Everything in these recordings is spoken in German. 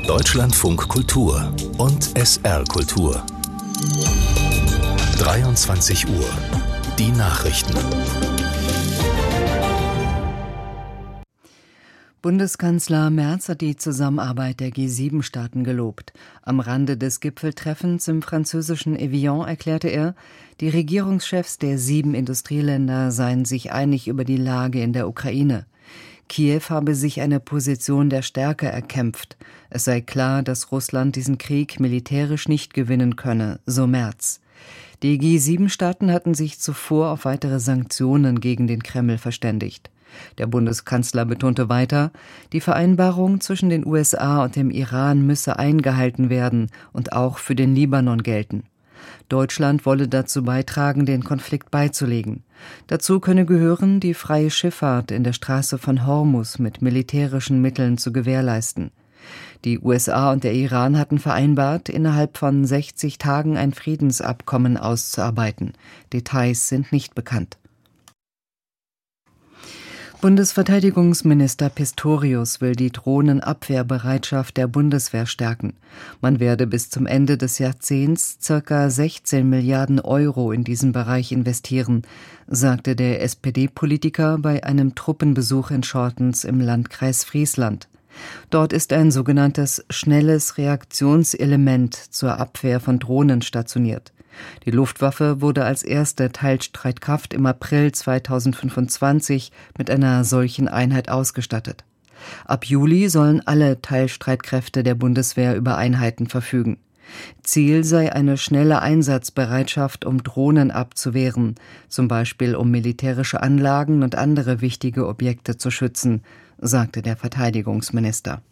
Deutschlandfunk Kultur und SR Kultur. 23 Uhr. Die Nachrichten. Bundeskanzler Merz hat die Zusammenarbeit der G7-Staaten gelobt. Am Rande des Gipfeltreffens im französischen Evian erklärte er, die Regierungschefs der 7 Industrieländer seien sich einig über die Lage in der Ukraine. Kiew habe sich eine Position der Stärke erkämpft. Es sei klar, dass Russland diesen Krieg militärisch nicht gewinnen könne, so Merz. Die G7-Staaten hatten sich zuvor auf weitere Sanktionen gegen den Kreml verständigt. Der Bundeskanzler betonte weiter, die Vereinbarung zwischen den USA und dem Iran müsse eingehalten werden und auch für den Libanon gelten. Deutschland wolle dazu beitragen, den Konflikt beizulegen. Dazu könne gehören, die freie Schifffahrt in der Straße von Hormuz mit militärischen Mitteln zu gewährleisten. Die USA und der Iran hatten vereinbart, innerhalb von 60 Tagen ein Friedensabkommen auszuarbeiten. Details sind nicht bekannt. Bundesverteidigungsminister Pistorius will die Drohnenabwehrbereitschaft der Bundeswehr stärken. Man werde bis zum Ende des Jahrzehnts ca. 16 Milliarden Euro in diesen Bereich investieren, sagte der SPD-Politiker bei einem Truppenbesuch in Schortens im Landkreis Friesland. Dort ist ein sogenanntes schnelles Reaktionselement zur Abwehr von Drohnen stationiert. Die Luftwaffe wurde als erste Teilstreitkraft im April 2025 mit einer solchen Einheit ausgestattet. Ab Juli sollen alle Teilstreitkräfte der Bundeswehr über Einheiten verfügen. Ziel sei eine schnelle Einsatzbereitschaft, um Drohnen abzuwehren, zum Beispiel um militärische Anlagen und andere wichtige Objekte zu schützen, sagte der Verteidigungsminister.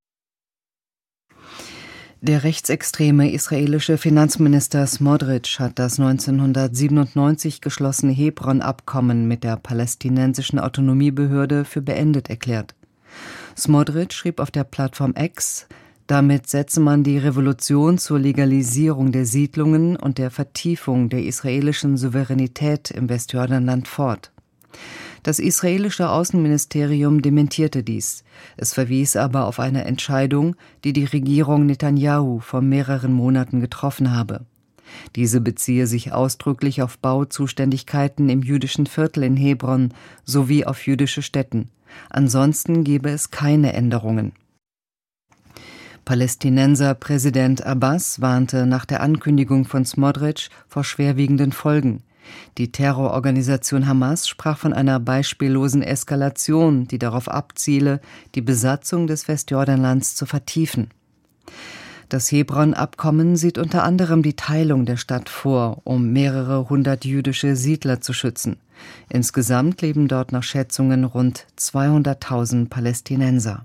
Der rechtsextreme israelische Finanzminister Smotrich hat das 1997 geschlossene Hebron-Abkommen mit der palästinensischen Autonomiebehörde für beendet erklärt. Smotrich schrieb auf der Plattform X, damit setze man die Revolution zur Legalisierung der Siedlungen und der Vertiefung der israelischen Souveränität im Westjordanland fort. Das israelische Außenministerium dementierte dies. Es verwies aber auf eine Entscheidung, die die Regierung Netanyahu vor mehreren Monaten getroffen habe. Diese beziehe sich ausdrücklich auf Bauzuständigkeiten im jüdischen Viertel in Hebron sowie auf jüdische Stätten. Ansonsten gebe es keine Änderungen. Palästinenser Präsident Abbas warnte nach der Ankündigung von Smotrich vor schwerwiegenden Folgen. Die Terrororganisation Hamas sprach von einer beispiellosen Eskalation, die darauf abziele, die Besatzung des Westjordanlands zu vertiefen. Das Hebron-Abkommen sieht unter anderem die Teilung der Stadt vor, um mehrere hundert jüdische Siedler zu schützen. Insgesamt leben dort nach Schätzungen rund 200.000 Palästinenser.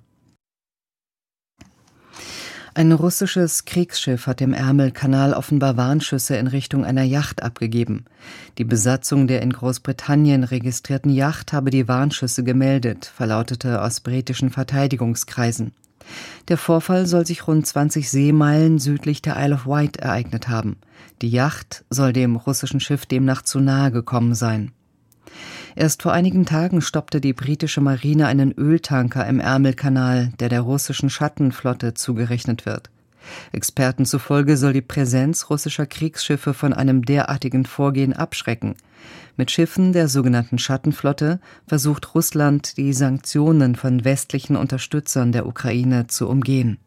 Ein russisches Kriegsschiff hat im Ärmelkanal offenbar Warnschüsse in Richtung einer Yacht abgegeben. Die Besatzung der in Großbritannien registrierten Yacht habe die Warnschüsse gemeldet, verlautete aus britischen Verteidigungskreisen. Der Vorfall soll sich rund 20 Seemeilen südlich der Isle of Wight ereignet haben. Die Yacht soll dem russischen Schiff demnach zu nahe gekommen sein. Erst vor einigen Tagen stoppte die britische Marine einen Öltanker im Ärmelkanal, der russischen Schattenflotte zugerechnet wird. Experten zufolge soll die Präsenz russischer Kriegsschiffe von einem derartigen Vorgehen abschrecken. Mit Schiffen der sogenannten Schattenflotte versucht Russland, die Sanktionen von westlichen Unterstützern der Ukraine zu umgehen.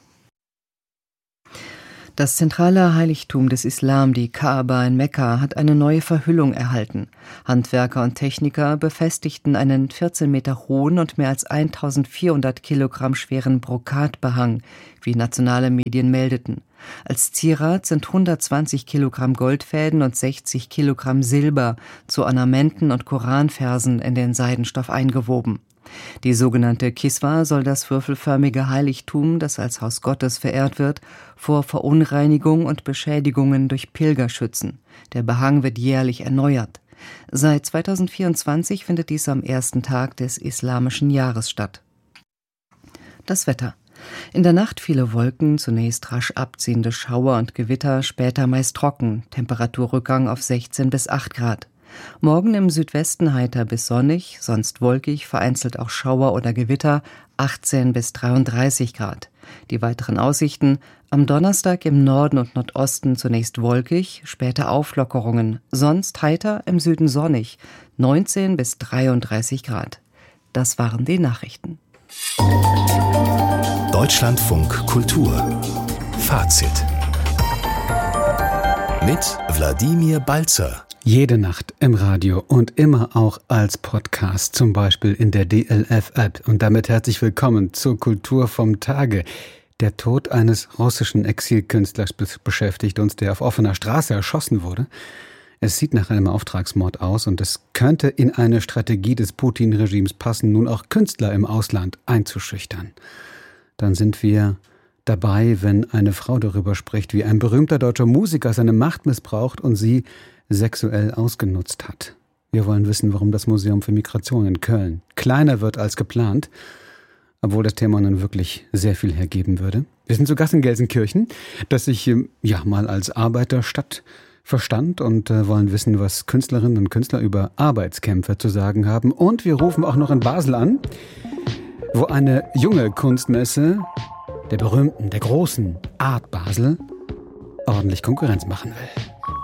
Das zentrale Heiligtum des Islam, die Kaaba in Mekka, hat eine neue Verhüllung erhalten. Handwerker und Techniker befestigten einen 14 Meter hohen und mehr als 1400 Kilogramm schweren Brokatbehang, wie nationale Medien meldeten. Als Zierat sind 120 Kilogramm Goldfäden und 60 Kilogramm Silber zu Ornamenten und Koranversen in den Seidenstoff eingewoben. Die sogenannte Kiswa soll das würfelförmige Heiligtum, das als Haus Gottes verehrt wird, vor Verunreinigung und Beschädigungen durch Pilger schützen. Der Behang wird jährlich erneuert. Seit 2024 findet dies am ersten Tag des islamischen Jahres statt. Das Wetter. In der Nacht viele Wolken, zunächst rasch abziehende Schauer und Gewitter, später meist trocken, Temperaturrückgang auf 16 bis 8 Grad. Morgen im Südwesten heiter bis sonnig, sonst wolkig, vereinzelt auch Schauer oder Gewitter, 18 bis 33 Grad. Die weiteren Aussichten: am Donnerstag im Norden und Nordosten zunächst wolkig, später Auflockerungen, sonst heiter, im Süden sonnig, 19 bis 33 Grad. Das waren die Nachrichten. Deutschlandfunk Kultur Fazit mit Wladimir Balzer. Jede Nacht im Radio und immer auch als Podcast, zum Beispiel in der DLF-App. Und damit herzlich willkommen zur Kultur vom Tage. Der Tod eines russischen Exilkünstlers beschäftigt uns, der auf offener Straße erschossen wurde. Es sieht nach einem Auftragsmord aus und es könnte in eine Strategie des Putin-Regimes passen, nun auch Künstler im Ausland einzuschüchtern. Dann sind wir dabei, wenn eine Frau darüber spricht, wie ein berühmter deutscher Musiker seine Macht missbraucht und sie sexuell ausgenutzt hat. Wir wollen wissen, warum das Museum für Migration in Köln kleiner wird als geplant, obwohl das Thema nun wirklich sehr viel hergeben würde. Wir sind zu Gast in Gelsenkirchen, das sich mal als Arbeiterstadt verstand und wollen wissen, was Künstlerinnen und Künstler über Arbeitskämpfe zu sagen haben. Und wir rufen auch noch in Basel an, wo eine junge Kunstmesse der berühmten, der großen Art Basel ordentlich Konkurrenz machen will.